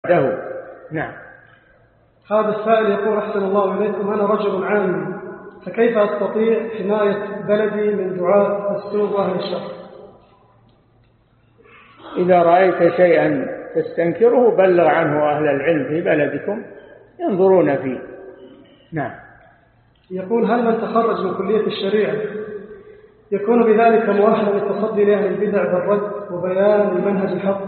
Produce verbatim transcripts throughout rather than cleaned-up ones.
له. نعم. هذا السائل يقول: أحسن الله إليكم، أنا رجل عام، فكيف أستطيع حماية بلدي من دعاة السوء وأهل الشر؟ إذا رأيت شيئا تستنكره بلغ عنه أهل العلم في بلدكم ينظرون فيه. نعم. يقول: هل من تخرج من كلية الشريعة يكون بذلك مؤهلا للتصدي لأهل البدع بالرد وبيان المنهج الحق؟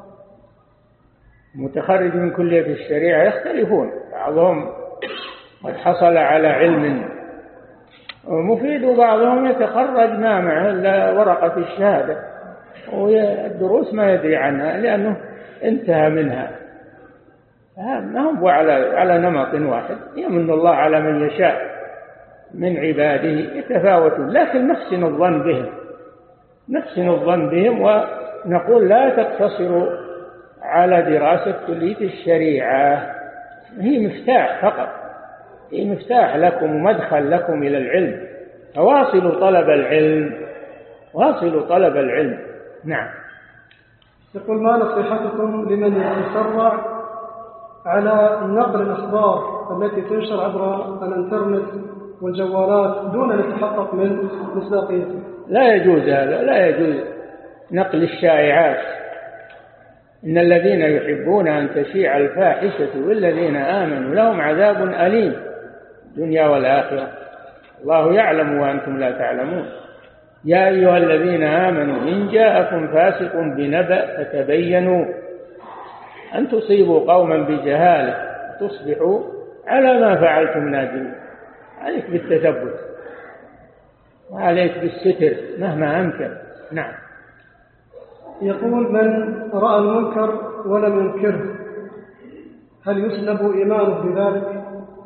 متخرج من كلية الشريعة يختلفون، بعضهم قد حصل على علم مفيد وبعضهم يتخرج ما معه إلا ورقة الشهادة والدروس ما يدري عنها لأنه انتهى منها. ما هم على على نمط واحد، يمن الله على من يشاء من عباده يتفاوتون، لكن نحسن الظن بهم نحسن الظن بهم ونقول لا تقتصروا على دراسة كلية الشريعة، هي مفتاح فقط، هي مفتاح لكم ومدخل لكم إلى العلم، فواصلوا طلب العلم واصلوا طلب العلم. نعم. يقول: ما نصيحتكم لمن يتسرع على نقل الأخبار التي تنشر عبر الانترنت والجوالات دون أن يتحقق من مصداقيتها؟ لا يجوز هذا، لا يجوز نقل الشائعات. إن الذين يحبون أن تشيع الفاحشة والذين آمنوا لهم عذاب أليم الدنيا والآخرة، الله يعلم وأنتم لا تعلمون. يا أيها الذين آمنوا إن جاءكم فاسق بنبأ فتبينوا أن تصيبوا قوما بجهالة تصبحوا على ما فعلتم نادمين. عليك بالتثبت وعليك بالستر مهما أمكن. نعم. يقول: من رأى المنكر ولم ينكره هل يسلب إيمانه بذلك؟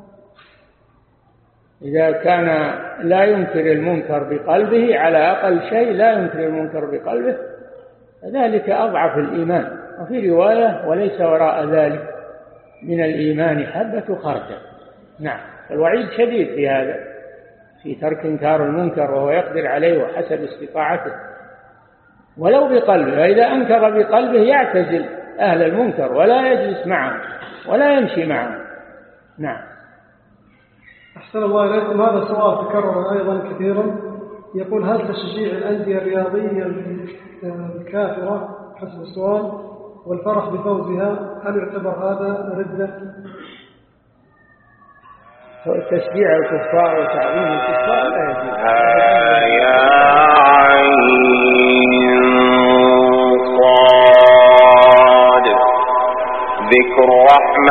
إذا كان لا ينكر المنكر بقلبه، على أقل شيء لا ينكر المنكر بقلبه، ذلك أضعف الإيمان. وفي رواية: وليس وراء ذلك من الإيمان حبة خردل. نعم. الوعيد شديد في هذا، في ترك إنكار المنكر وهو يقدر عليه وحسب استطاعته ولو بقلبه. فإذا أنكر بقلبه يعتزل أهل المنكر ولا يجلس معهم ولا يمشي معهم. نعم. أحسن الله إليكم، هذا سؤال تكرر أيضا كثيرا. يقول: هل تشجيع الأندية الرياضية الكافرة حسب السؤال والفرح بفوزها هل يعتبر هذا ردة؟ تشجيع الكفار وتعظيم الكفار لا يجوز. يا عين صاد ذكر رحمة